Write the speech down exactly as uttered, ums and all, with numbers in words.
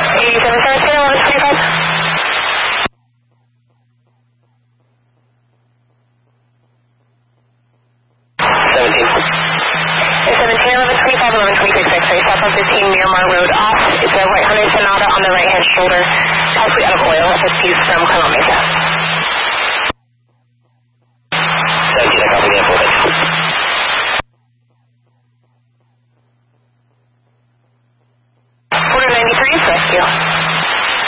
eighty-seven seventeen, eleven twenty-five. seventeen. seventeen, eleven twenty-five, eleven twenty-six, X-ray, south on fifteen, Miramar Road off. It's a right Hyundai Sonata on the right-hand shoulder, possibly out of oil, if it's used from Colombian.